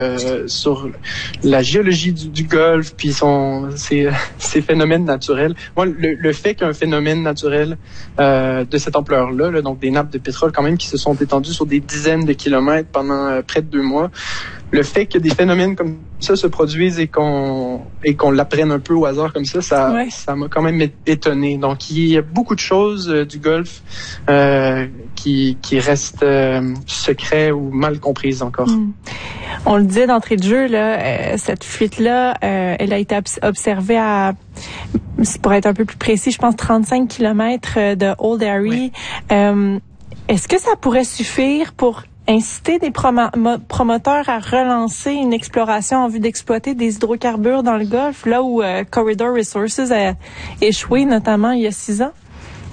sur la géologie du Golfe, puis ces phénomènes naturels. Moi, le fait qu'un phénomène naturel de cette ampleur-là, donc des nappes de pétrole quand même qui se sont étendues sur des dizaines de kilomètres pendant près de 2 mois, le fait que des phénomènes comme ça se produisent et qu'on l'apprenne un peu au hasard comme ça m'a quand même étonné. Donc, il y a beaucoup de choses du Golfe qui restent secrets ou mal comprises encore. On le disait d'entrée de jeu, là, cette fuite-là, elle a été observée à, pour être un peu plus précis, je pense 35 kilomètres de Old Harry. Oui. Est-ce que ça pourrait suffire pour inciter des promoteurs à relancer une exploration en vue d'exploiter des hydrocarbures dans le Golfe, là où Corridor Resources a échoué, notamment il y a 6 ans?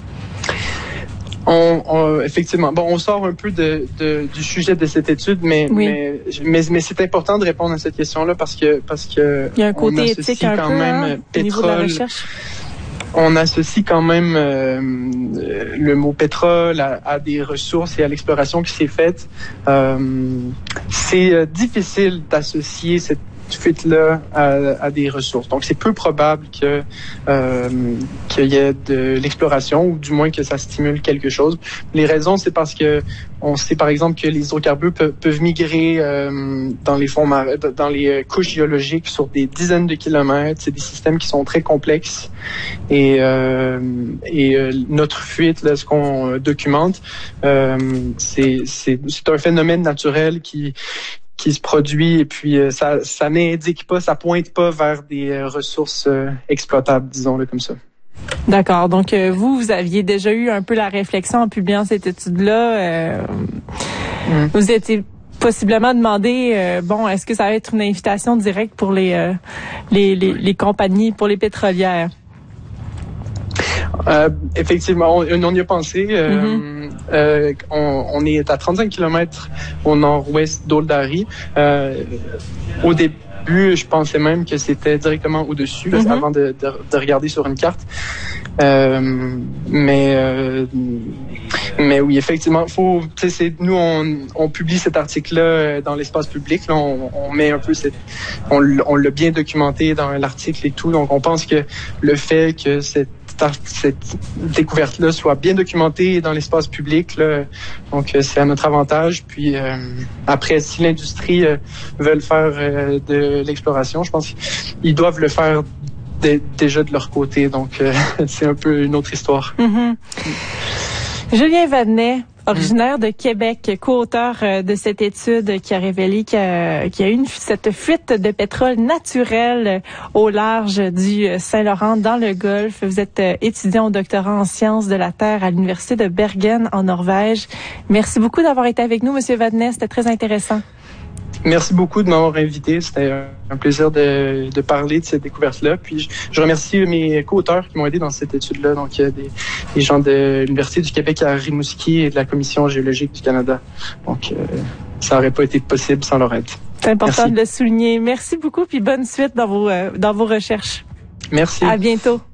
Effectivement. Bon, on sort un peu du sujet de cette étude, mais c'est important de répondre à cette question-là parce que il y a un côté éthique un peu, pétrole, au niveau de la recherche. On associe quand même le mot pétrole à des ressources et à l'exploration qui s'est faite. C'est difficile d'associer cette fuite-là à des ressources. Donc, c'est peu probable qu'il y ait de l'exploration ou du moins que ça stimule quelque chose. Les raisons, c'est parce que on sait par exemple que les hydrocarbures peuvent migrer dans les fonds marins, dans les couches géologiques sur des dizaines de kilomètres. C'est des systèmes qui sont très complexes et notre fuite, là, ce qu'on documente, c'est un phénomène naturel qui se produit et puis ça n'indique pas, ça pointe pas vers des ressources exploitables, disons-le comme ça. D'accord. Donc, vous aviez déjà eu un peu la réflexion en publiant cette étude-là. Vous étiez possiblement demandé, est-ce que ça va être une invitation directe pour les compagnies, pour les pétrolières? Effectivement, on y a pensé. On est à 35 kilomètres au nord-ouest d'Old Harry. Au début, je pensais même que c'était directement au-dessus, avant de regarder sur une carte. Mais oui, effectivement, nous on publie cet article-là dans l'espace public. Là, on met un peu on l'a bien documenté dans l'article et tout. Donc, on pense que le fait que cette découverte-là soit bien documentée dans l'espace public, là, donc c'est à notre avantage. Puis après, si l'industrie veut faire de l'exploration, je pense qu'ils doivent le faire déjà de leur côté. Donc c'est un peu une autre histoire. Julien Vadnet, originaire de Québec, co-auteur de cette étude qui a révélé qu'il y a eu cette fuite de pétrole naturel au large du Saint-Laurent dans le Golfe. Vous êtes étudiant au doctorat en sciences de la Terre à l'Université de Bergen en Norvège. Merci beaucoup d'avoir été avec nous, Monsieur Vadnet. C'était très intéressant. Merci beaucoup de m'avoir invité. C'était un plaisir de parler de cette découverte-là. Puis je remercie mes co-auteurs qui m'ont aidé dans cette étude-là. Donc, il y a des gens de l'Université du Québec à Rimouski et de la Commission géologique du Canada. Donc, ça n'aurait pas été possible sans leur aide. C'est important de le souligner. Merci beaucoup, puis bonne suite dans vos recherches. Merci. À bientôt.